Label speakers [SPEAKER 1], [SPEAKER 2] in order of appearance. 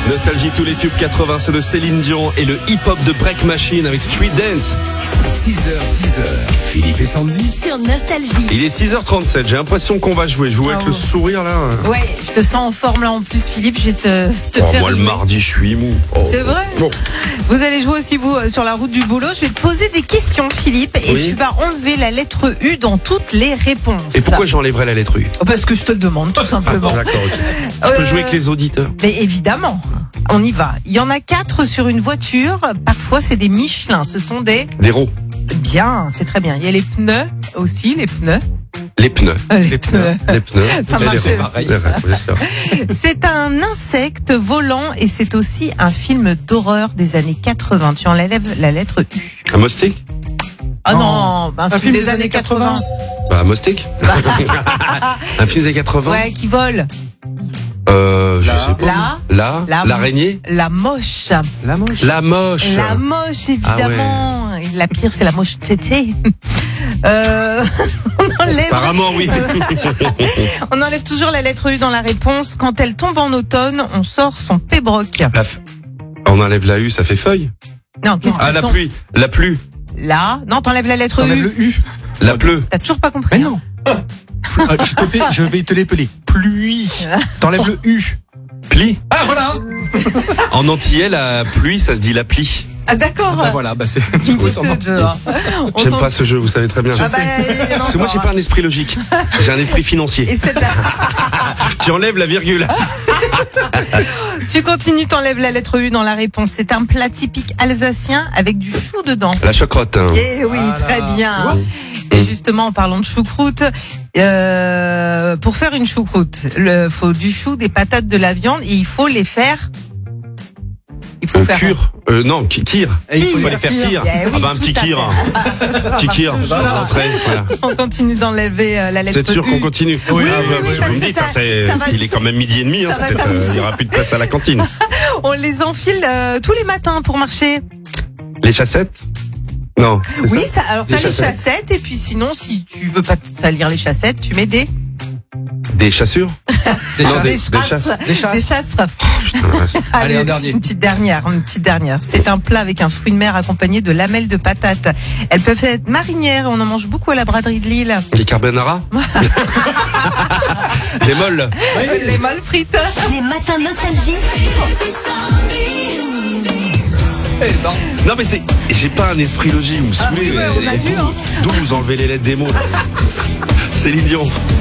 [SPEAKER 1] Nostalgie, tous les tubes 80, ceux de Céline Dion et le hip-hop de Break Machine avec Street Dance.
[SPEAKER 2] 6h, 10h, Philippe et Sandy.
[SPEAKER 3] Sur Nostalgie.
[SPEAKER 1] Il est 6h37, j'ai l'impression qu'on va jouer. Je vous vois avec le sourire là.
[SPEAKER 4] Ouais, je te sens en forme là en plus, Philippe. Je vais te faire
[SPEAKER 1] moi,
[SPEAKER 4] jouer.
[SPEAKER 1] le mardi, je suis mou.
[SPEAKER 4] C'est vrai.
[SPEAKER 1] Bon.
[SPEAKER 4] Vous allez jouer aussi, vous, sur la route du boulot. Je vais te poser des questions, Philippe, et
[SPEAKER 1] Oui.
[SPEAKER 4] tu vas enlever la lettre U dans toutes les réponses.
[SPEAKER 1] Et pourquoi j'enlèverais la lettre U?
[SPEAKER 4] Parce que je te le demande, tout simplement.
[SPEAKER 1] D'accord, ok. Je peux jouer avec les auditeurs.
[SPEAKER 4] Mais évidemment, on y va. Il y en a 4 sur une voiture. Parfois, c'est des Michelin. Ce sont des...
[SPEAKER 1] Des roues.
[SPEAKER 4] Bien, c'est très bien. Il y a les pneus aussi, les pneus.
[SPEAKER 1] Les pneus.
[SPEAKER 4] Les pneus.
[SPEAKER 1] Les pneus.
[SPEAKER 4] Ça
[SPEAKER 1] Et
[SPEAKER 4] marche
[SPEAKER 1] les roues.
[SPEAKER 4] aussi.
[SPEAKER 1] Bien sûr.
[SPEAKER 4] C'est un insecte volant et c'est aussi un film d'horreur des années 80. Tu enlèves la lettre U.
[SPEAKER 1] Un moustique?
[SPEAKER 4] Ah non, un film des années 80.
[SPEAKER 1] Bah, un moustique. Un film des années 80.
[SPEAKER 4] Ouais, qui vole.
[SPEAKER 1] Je sais pas. L'araignée?
[SPEAKER 4] La moche.
[SPEAKER 1] La moche. La moche.
[SPEAKER 4] La moche, évidemment. Et la pire, c'est la moche tété. On enlève.
[SPEAKER 1] Apparemment, oui.
[SPEAKER 4] On enlève toujours la lettre U dans la réponse. Quand elle tombe en automne, on sort son pébroc.
[SPEAKER 1] On enlève la U, ça fait feuille.
[SPEAKER 4] Non, qu'est-ce que
[SPEAKER 1] la pluie. La pluie.
[SPEAKER 4] Là, non, t'enlèves la lettre
[SPEAKER 5] T'enlèves
[SPEAKER 4] U.
[SPEAKER 5] le U.
[SPEAKER 1] La pleut.
[SPEAKER 4] T'as toujours pas compris.
[SPEAKER 5] Mais non. Je vais te l'épeler. Pluie. T'enlèves le U.
[SPEAKER 1] Plie.
[SPEAKER 5] Ah voilà.
[SPEAKER 1] En antillais, la pluie, ça se dit la plie.
[SPEAKER 4] Ah d'accord.
[SPEAKER 5] Bah voilà, bah c'est.
[SPEAKER 4] Ce jeu, hein.
[SPEAKER 1] J'aime pas ce jeu, vous savez très bien.
[SPEAKER 4] Ah bah,
[SPEAKER 1] Parce que moi, j'ai pas un esprit logique. J'ai un esprit financier.
[SPEAKER 4] Et celle-là.
[SPEAKER 1] Tu enlèves la virgule.
[SPEAKER 4] Tu continues, t'enlèves la lettre U dans la réponse. C'est un plat typique alsacien avec du chou dedans.
[SPEAKER 1] La chocrotte. Hein.
[SPEAKER 4] Eh oui, très bien. Et justement, en parlant de choucroute, pour faire une choucroute, il faut du chou, des patates, de la viande, et il faut les faire. Il faut faire
[SPEAKER 1] Cure. Non, kir. Il faut les faire kir.
[SPEAKER 4] Eh oui,
[SPEAKER 1] Ah bah un petit
[SPEAKER 4] tout à
[SPEAKER 1] kir. Petit kir. Rentrez. Voilà.
[SPEAKER 4] On continue d'enlever la lettre U.
[SPEAKER 1] Vous êtes sûr qu'on continue?
[SPEAKER 4] Oui,
[SPEAKER 1] Vous me dites,
[SPEAKER 4] ça va-
[SPEAKER 1] il est quand même 12h30.
[SPEAKER 4] ça va
[SPEAKER 1] Peut-être il n'y aura plus de place à la cantine.
[SPEAKER 4] On les enfile tous les matins pour marcher.
[SPEAKER 1] Les chaussettes? Non. c'est
[SPEAKER 4] Oui,
[SPEAKER 1] ça
[SPEAKER 4] alors
[SPEAKER 1] Les
[SPEAKER 4] t'as les
[SPEAKER 1] chaussettes.
[SPEAKER 4] chaussettes, et puis sinon, si tu veux pas te salir les chaussettes, tu mets des
[SPEAKER 1] Des chassures? Non, des
[SPEAKER 4] chasses.
[SPEAKER 1] chasses.
[SPEAKER 4] Des chasses.
[SPEAKER 5] Allez, un dernier.
[SPEAKER 4] Une petite dernière. C'est un plat avec un fruit de mer accompagné de lamelles de patates. Elles peuvent être marinières, on en mange beaucoup à la braderie de Lille.
[SPEAKER 1] Des carbonara? Des molles?
[SPEAKER 4] Les molles frites.
[SPEAKER 3] Les matins Nostalgie.
[SPEAKER 1] Non mais j'ai pas un esprit logique, vous me saoulez.
[SPEAKER 4] oui, ouais, on a vu, hein.
[SPEAKER 1] D'où vous enlevez les lettres des mots là. Céline Dion.